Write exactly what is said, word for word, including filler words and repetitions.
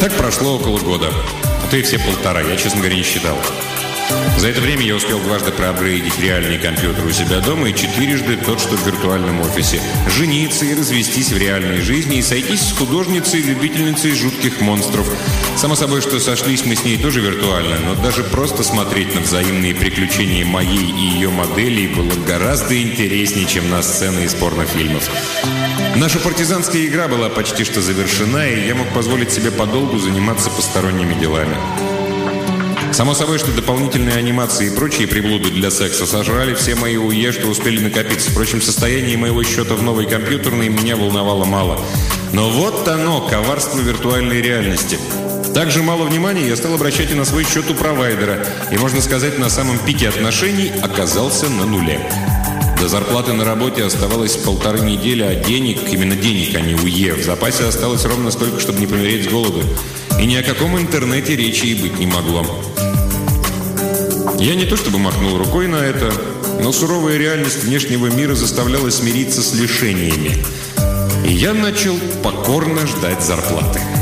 Так прошло около года. А то и все полтора, я, честно говоря, не считал. За это время я успел дважды проапгрейдить реальный компьютер у себя дома и четырежды тот, что в виртуальном офисе. Жениться и развестись в реальной жизни и сойтись с художницей-любительницей жутких монстров. Само собой, что сошлись мы с ней тоже виртуально, но даже просто смотреть на взаимные приключения моей и ее моделей было гораздо интереснее, чем на сцены из порнофильмов. Наша партизанская игра была почти что завершена, и я мог позволить себе подолгу заниматься посторонними делами. Само собой, что дополнительные анимации и прочие приблуды для секса сожрали все мои УЕ, что успели накопиться. Впрочем, состояние моего счета в новой компьютерной меня волновало мало. Но вот оно, коварство виртуальной реальности. Также мало внимания я стал обращать и на свой счет у провайдера. И, можно сказать, на самом пике отношений оказался на нуле. До зарплаты на работе оставалось полторы недели, а денег, именно денег, а не УЕ, в запасе осталось ровно столько, чтобы не помереть с голоду. И ни о каком интернете речи и быть не могло. Я не то чтобы махнул рукой на это, но суровая реальность внешнего мира заставляла смириться с лишениями. И я начал покорно ждать зарплаты.